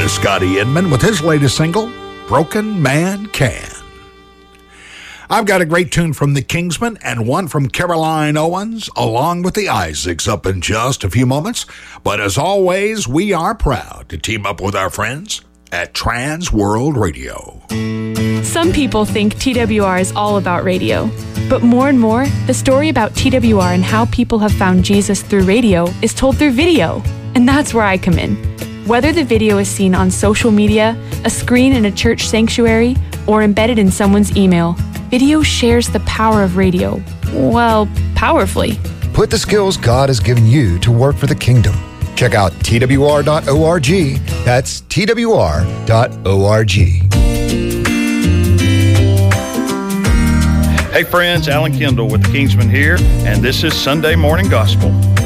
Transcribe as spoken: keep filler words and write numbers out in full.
is Scotty Inman with his latest single, Broken Man Can. I've got a great tune from the Kingsmen and one from Caroline Owens, along with the Isaacs, up in just a few moments. But as always, we are proud to team up with our friends at Trans World Radio. Some people think T W R is all about radio. But more and more, the story about T W R and how people have found Jesus through radio is told through video. And that's where I come in. Whether the video is seen on social media, a screen in a church sanctuary, or embedded in someone's email, video shares the power of radio. Well, powerfully. Put the skills God has given you to work for the kingdom. Check out T W R dot org. That's T W R dot org. Hey friends, Alan Kendall with the Kingsmen here, and this is Sunday Morning Gospel.